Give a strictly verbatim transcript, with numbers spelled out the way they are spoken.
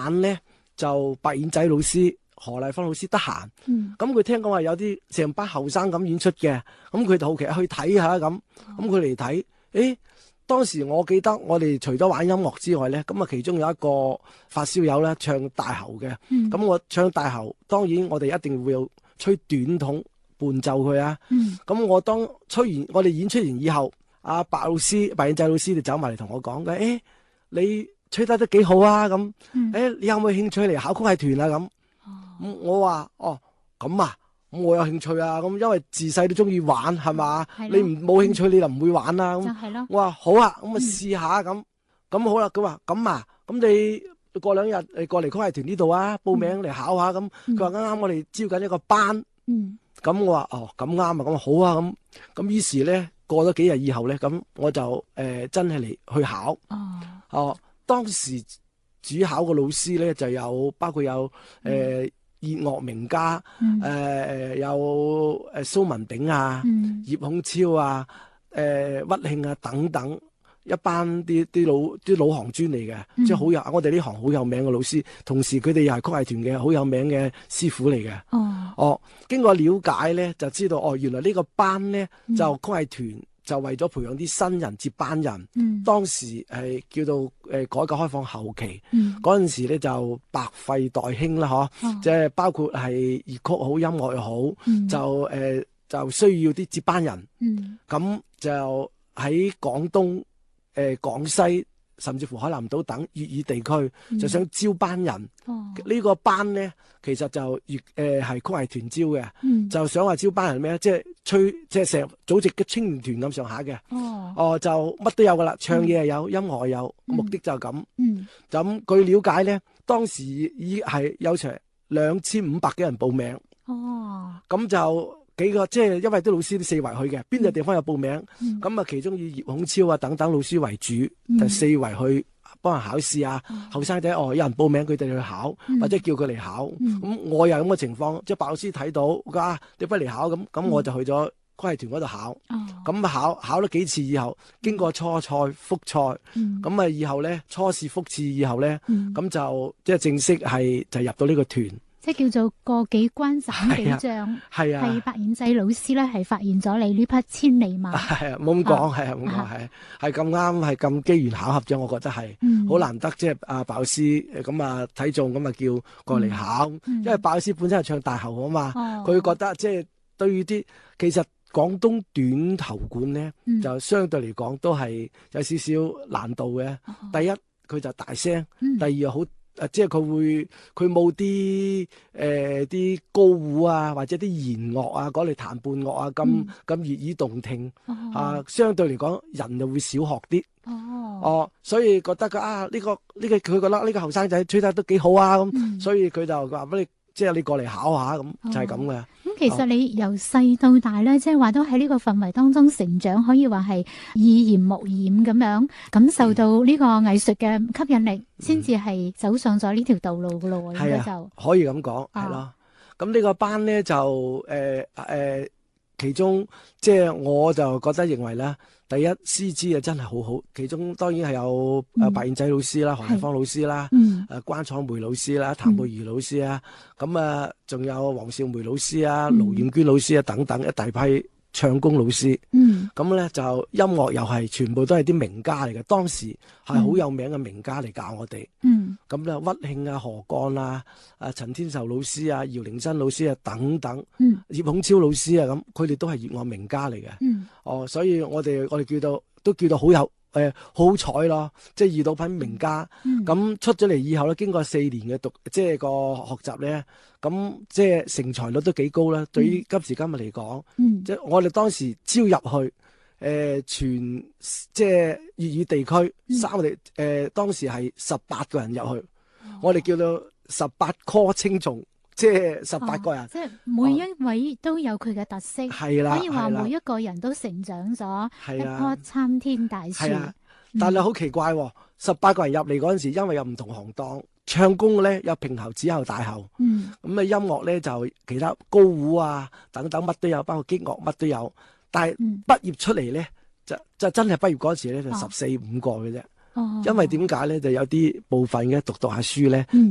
晚咧就白燕仔老師何麗芳老師得閒，咁佢、嗯、聽講話有啲成班後生咁演出嘅，咁佢就好奇去睇下咁，咁佢嚟睇，誒當時我記得我哋除咗玩音樂之外咧，咁啊其中有一個發燒友咧唱大喉嘅，咁、嗯、我唱大喉，當然我哋一定會有吹短筒伴奏佢啊，咁、嗯、我當吹完我哋演出完以後，阿白老師白燕仔老師就走埋嚟同我講嘅，誒你吹得都幾好啊咁，誒、嗯欸、你有冇興趣嚟考曲藝團啊咁？咁、哦、我話哦咁啊，咁我有興趣啊，咁因為自細都中意玩係嘛，你唔冇興趣你就唔會玩啦。咁、嗯、我話好啊，咁啊試下咁，咁、嗯、好啦。佢話咁啊，咁你過兩日誒過嚟曲藝團呢度啊，報名嚟考下咁。佢話啱啱我哋招緊一個班，咁、嗯、我話哦咁啱啊，咁好啊咁。咁於是咧過咗幾日以後咧，咁我就誒、呃、真係嚟去考。哦，哦、呃，當時主考嘅老師咧就有包括有誒。呃嗯熱樂名家，誒、嗯呃、有誒蘇文炳啊、嗯、葉孔超啊、誒、呃、屈慶啊等等一班啲啲老啲老行專嚟嘅，嗯、即係好有我哋呢行好有名嘅老師，同時佢哋又係曲藝團嘅好有名嘅師傅嚟嘅。哦，哦，經過了解咧，就知道哦，原來呢個班咧、嗯、就曲藝團。就為咗培養啲新人接班人，嗯、當時係叫做誒、呃、改革開放後期，嗰陣、嗯、時咧就百廢待興啦，嗬、哦，即係包括係粵曲好、音樂又好，嗯、就誒、呃、就需要啲接班人，咁、嗯、就喺廣東、誒、呃、廣西甚至乎海南島等粵語地區，嗯、就想招班人。呢、哦、個班咧其實就粵誒係曲藝團招嘅，嗯、就想話招班人咩？即係吹即係成組織嘅青年團咁上下嘅。哦，哦就乜都有噶啦，唱嘢又有，嗯、音樂又有，嗯、目的就係咁。嗯，咁據了解咧，當時已係有成兩千五百幾人報名。哦，咁就。幾個即係因為啲老師都四圍去嘅，邊個地方有報名，咁啊、嗯、其中以葉孔超啊等等老師為主，嗯、就四圍去幫人考試啊。後生仔哦，有人報名佢哋去考，嗯、或者叫佢嚟考。咁、嗯、我又咁嘅情況，即係白老師睇到，啊你不如嚟考咁，咁我就去咗曲藝團嗰度考。咁、嗯、考考咗幾次以後，經過初賽、複賽，咁啊、嗯、以後咧初試、複試以後咧，咁、嗯、就即係正式係就入到呢個團。 即係叫做過幾關斬幾將，係啊，係白燕仔老師咧，係發現咗你呢匹千里馬。係啊， 冇咁講，係啊，冇講，係係咁啱，係咁機緣巧合啫。我覺得係好難得，即係阿白老師咁啊睇中，咁啊叫過嚟考。因為白老師本身係唱大喉啊嘛，佢覺得即係對於啲其實廣東短喉管咧，就相對嚟講都係有少少難度嘅。第一佢就大聲，第二又好。誒，即係佢會，佢冇啲誒啲高胡啊，或者啲弦樂啊，嗰類彈伴樂啊，咁咁悅耳動聽、哦、啊，相對嚟講人就會少學啲。哦，哦，所以覺得佢啊呢、這個呢、這個佢覺得呢個後生仔吹得都幾好啊，咁、嗯、所以佢就話俾你，即係你過嚟考下咁，就係咁嘅。咁、 嗯、其實你由細到大咧，即係話都喺呢個氛圍當中成長，可以話係耳濡目染咁樣感受到呢個藝術嘅吸引力，先至係走上咗呢條道路噶咯。應該就可以咁講，係咯。咁呢個班咧就誒誒、呃呃，其中即係我就覺得認為咧。第一師資啊真係好好，其中當然係有誒白燕仔老師啦、嗯、何麗芳老師啦、誒、嗯啊、關楚梅老師啦、譚貝如老師啊，咁啊仲有黃少梅老師啊、盧艷娟老師啊等等一大批唱功老師。嗯，咁咧就音樂又係全部都係啲名家嚟嘅，當時係好有名嘅名家嚟教我哋。嗯，咁咧屈慶啊、何幹啊、啊陳天壽老師啊、姚玲珍老師啊等等。嗯，葉孔超老師啊，咁佢哋都係粵樂名家嚟嘅。嗯，哦，所以我哋我哋叫到都叫到好有誒、呃、好彩咯，即係遇到品名家。咁、嗯、出咗嚟以後咧，經過四年嘅讀即係個學習咧，咁即係成才率都幾高啦。嗯、對於今時今日嚟講，嗯、即係我哋當時招入去誒、呃、全即係粵語地區、嗯、三我哋誒當時係十八個人入去，哦、我哋叫做十八科青松。即係十八個人， 哦、即係每一位都有佢嘅特色，係啦、哦，可以話每一個人都成長咗一棵參天大樹。 但係好奇怪、哦，十八、嗯、個人入嚟嗰陣時，因為有唔同行當，唱功咧有平喉、子喉、大喉，嗯，咁啊音樂咧就其他高胡啊等等乜都有，包括擊樂乜都有。但係畢業出嚟咧，就就真係畢業嗰陣時咧就十四五個嘅啫。哦，因為點解咧？就有啲部分嘅讀讀下書咧。嗯